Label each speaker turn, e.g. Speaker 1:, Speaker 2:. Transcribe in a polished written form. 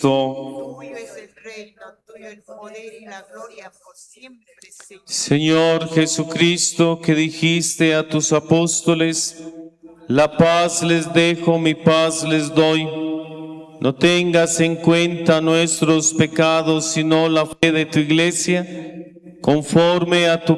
Speaker 1: Cristo.
Speaker 2: Tuyo es el reino, tuyo el poder y la gloria por siempre, Señor.
Speaker 1: Señor Jesucristo, que dijiste a tus apóstoles, la paz les dejo, mi paz les doy. No tengas en cuenta nuestros pecados, sino la fe de tu iglesia, conforme a tu